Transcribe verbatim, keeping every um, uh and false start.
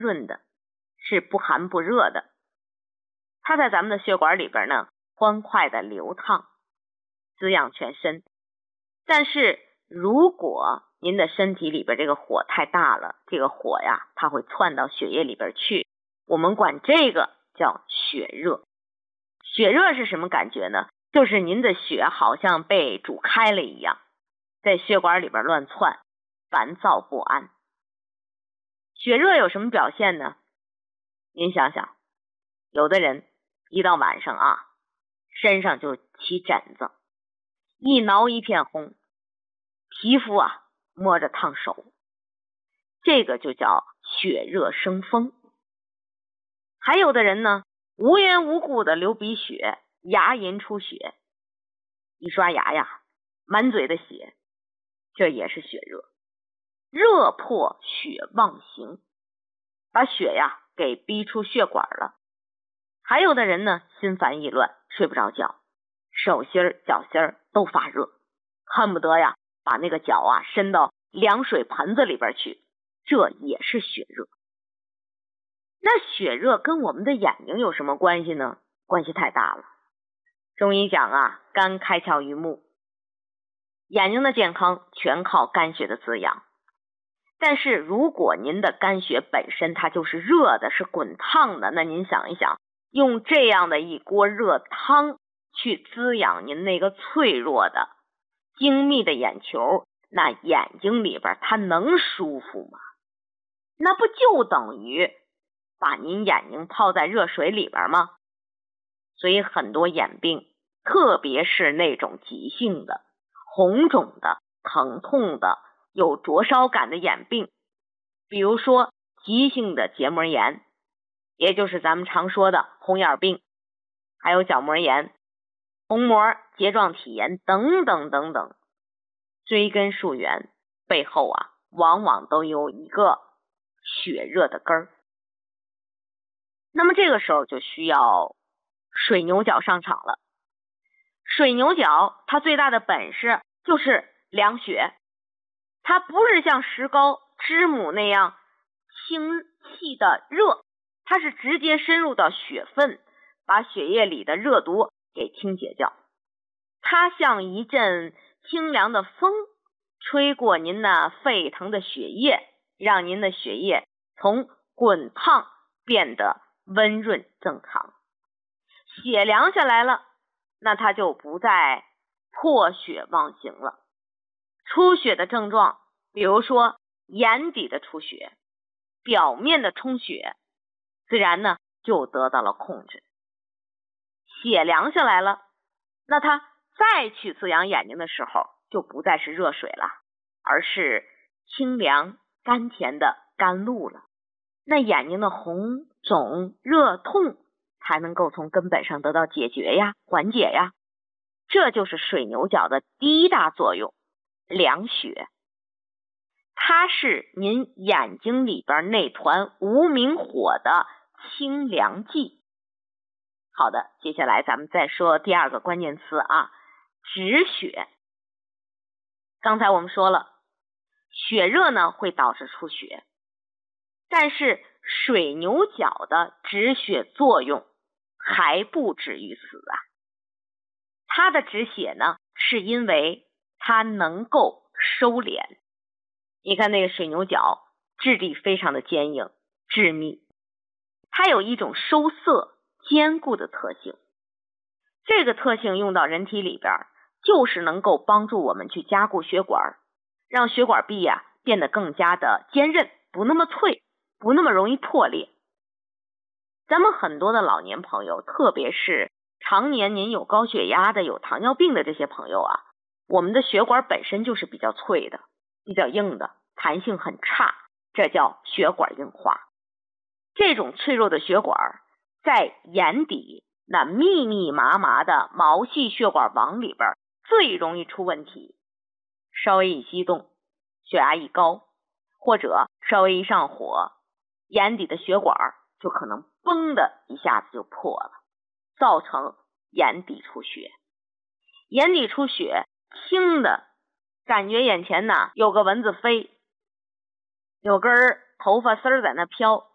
润的，是不寒不热的。它在咱们的血管里边呢，欢快的流淌，滋养全身。但是如果您的身体里边这个火太大了，这个火呀，它会窜到血液里边去，我们管这个叫血热。血热是什么感觉呢？就是您的血好像被煮开了一样，在血管里边乱窜，烦躁不安。血热有什么表现呢？您想想，有的人一到晚上啊，身上就起疹子，一挠一片红，皮肤啊摸着烫手，这个就叫血热生风。还有的人呢，无缘无故的流鼻血，牙龈出血，一刷牙呀，满嘴的血，这也是血热。热迫血妄行，把血呀给逼出血管了。还有的人呢，心烦意乱，睡不着觉，手心儿脚心儿都发热，恨不得呀把那个脚啊伸到凉水盆子里边去，这也是血热。那血热跟我们的眼睛有什么关系呢？关系太大了。中医讲啊，肝开窍于目，眼睛的健康全靠肝血的滋养。但是如果您的肝血本身它就是热的，是滚烫的，那您想一想，用这样的一锅热汤去滋养您那个脆弱的精密的眼球，那眼睛里边它能舒服吗？那不就等于把您眼睛泡在热水里边吗？所以很多眼病，特别是那种急性的红肿的疼痛的有灼烧感的眼病，比如说急性的结膜炎，也就是咱们常说的红眼病，还有角膜炎、虹膜睫状体炎等等等等，追根溯源，背后啊往往都有一个血热的根儿。那么这个时候就需要水牛角上场了。水牛角它最大的本事就是凉血，它不是像石膏、知母那样清气的热，它是直接深入到血分，把血液里的热毒给清解掉。它像一阵清凉的风，吹过您那沸腾的血液，让您的血液从滚烫变得温润正常。血凉下来了，那它就不再破血妄行了。出血的症状，比如说眼底的出血、表面的充血，自然呢就得到了控制。血凉下来了，那它再去滋养眼睛的时候，就不再是热水了，而是清凉甘甜的甘露了。那眼睛的红肿热痛才能够从根本上得到解决呀，缓解呀。这就是水牛角的第一大作用，凉血。它是您眼睛里边那团无名火的清凉剂。好的，接下来咱们再说第二个关键词啊，止血。刚才我们说了，血热呢会导致出血，但是水牛角的止血作用还不止于此啊。它的止血呢，是因为它能够收敛。你看那个水牛角质地非常的坚硬致密，它有一种收涩坚固的特性。这个特性用到人体里边，就是能够帮助我们去加固血管，让血管壁啊变得更加的坚韧，不那么脆，不那么容易破裂。咱们很多的老年朋友，特别是常年您有高血压的、有糖尿病的这些朋友啊，我们的血管本身就是比较脆的，比较硬的，弹性很差，这叫血管硬化。这种脆弱的血管在眼底那密密麻麻的毛细血管网里边最容易出问题。稍微一激动，血压一高，或者稍微一上火，眼底的血管就可能嘣的一下子就破了，造成眼底出血。眼底出血轻的感觉眼前呢有个蚊子飞，有根头发丝儿在那飘，